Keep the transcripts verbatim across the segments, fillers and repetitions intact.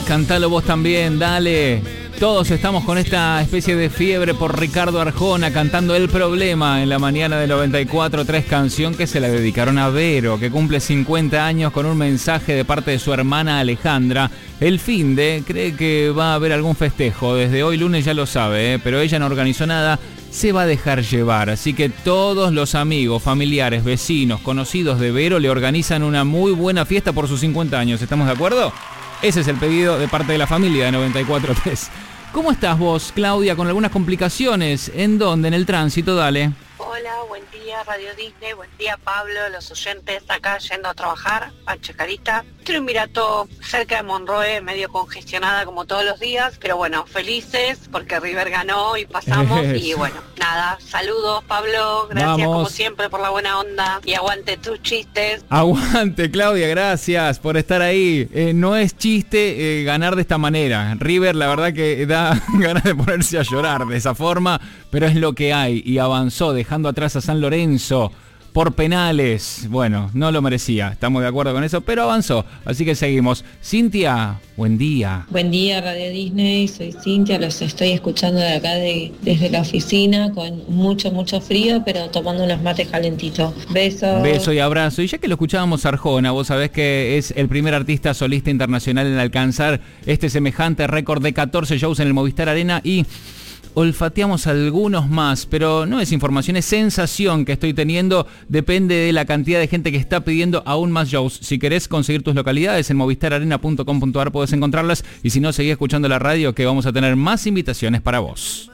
Cantalo vos también, dale. Todos estamos con esta especie de fiebre por Ricardo Arjona cantando El Problema en la mañana de noventa y cuatro tres, canción que se la dedicaron a Vero, que cumple cincuenta años, con un mensaje de parte de su hermana Alejandra. El finde cree que va a haber algún festejo, desde hoy lunes ya lo sabe, ¿eh? Pero ella no organizó nada, se va a dejar llevar. Así que todos los amigos, familiares, vecinos, conocidos de Vero le organizan una muy buena fiesta por sus cincuenta años. ¿Estamos de acuerdo? Ese es el pedido de parte de la familia de noventa y cuatro tres. ¿Cómo estás vos, Claudia? Con algunas complicaciones. ¿En dónde? ¿En el tránsito? Dale. Hola, buen día Radio Disney, buen día Pablo, los oyentes acá yendo a trabajar a Chacarita. Triunvirato cerca de Monroe, medio congestionada como todos los días, pero bueno, felices porque River ganó y pasamos. Y bueno, nada, saludos Pablo, gracias Vamos. Como siempre por la buena onda y aguante tus chistes. Aguante Claudia, gracias por estar ahí. Eh, no es chiste eh, ganar de esta manera. River la verdad que da ganas de ponerse a llorar de esa forma, pero es lo que hay y avanzó dejando atrás a San Lorenzo por penales. Bueno, no lo merecía, estamos de acuerdo con eso, pero avanzó, así que seguimos. Cintia, buen día. Buen día Radio Disney, soy Cintia, los estoy escuchando de acá de, desde la oficina con mucho, mucho frío, pero tomando unos mates calentitos. Besos. Beso y abrazo. Y ya que lo escuchábamos Arjona, vos sabés que es el primer artista solista internacional en alcanzar este semejante récord de catorce shows en el Movistar Arena y olfateamos algunos más, pero no es información, es sensación que estoy teniendo, depende de la cantidad de gente que está pidiendo aún más shows. Si querés conseguir tus localidades en movistar arena punto com punto a r podés encontrarlas, y si no, seguí escuchando la radio que vamos a tener más invitaciones para vos.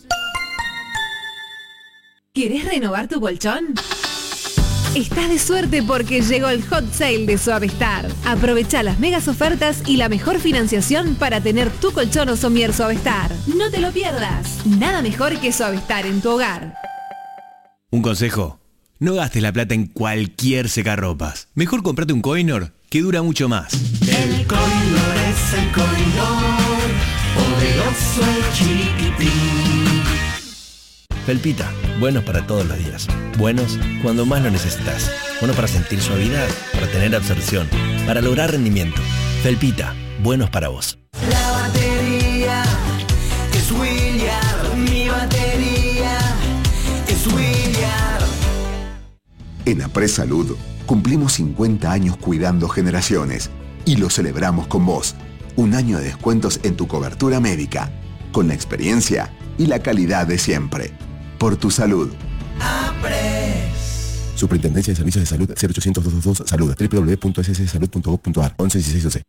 ¿Querés renovar tu colchón? Estás de suerte porque llegó el hot sale de Suavestar. Aprovecha las megas ofertas y la mejor financiación para tener tu colchón o somier Suavestar. No te lo pierdas. Nada mejor que Suavestar en tu hogar. Un consejo: no gastes la plata en cualquier secarropas. Mejor comprate un Coinor que dura mucho más. El Coinor es el Coinor, poderoso el chiquitín. Felpita, buenos para todos los días. Buenos cuando más lo necesitas. Buenos para sentir suavidad, para tener absorción, para lograr rendimiento. Felpita, buenos para vos. La batería es Williard, mi batería es Williard. En Apres Salud cumplimos cincuenta años cuidando generaciones y lo celebramos con vos. Un año de descuentos en tu cobertura médica, con la experiencia y la calidad de siempre. Por tu salud. Apres. Superintendencia de Servicios de Salud cero ochocientos, doscientos veintidós Salud. doble u doble u doble u punto s s salud punto gov punto a r once dieciséis doce.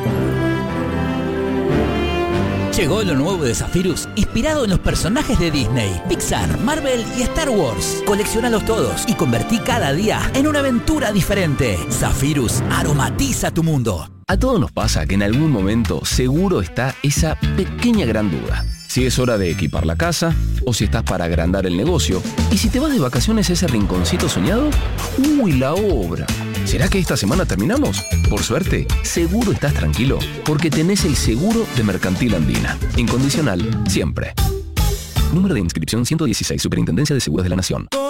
Llegó lo nuevo de Zephyrus, inspirado en los personajes de Disney, Pixar, Marvel y Star Wars. Coleccionalos todos y convertí cada día en una aventura diferente. Zephyrus aromatiza tu mundo. A todos nos pasa que en algún momento seguro está esa pequeña gran duda. Si es hora de equipar la casa, o si estás para agrandar el negocio, y si te vas de vacaciones a ese rinconcito soñado, ¡uy, la obra! ¿Será que esta semana terminamos? Por suerte, seguro estás tranquilo, porque tenés el seguro de Mercantil Andina. Incondicional, siempre. Número de inscripción ciento dieciséis, Superintendencia de Seguros de la Nación.